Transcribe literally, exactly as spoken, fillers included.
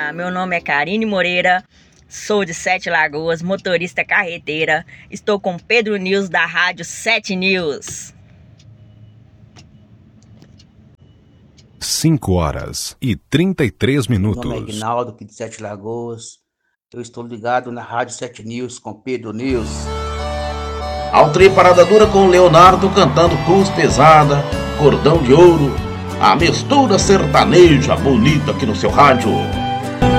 Olá, meu nome é Karine Moreira, sou de Sete Lagoas, motorista carreteira. Estou com Pedro News da Rádio Sete News. cinco horas e trinta e três minutos. Meu nome é Ignaldo, aqui de Sete Lagoas. Eu estou ligado na Rádio Sete News com Pedro News. Altrei Parada Dura com Leonardo cantando Cruz Pesada, Cordão de Ouro, a mistura sertaneja bonita aqui no seu rádio.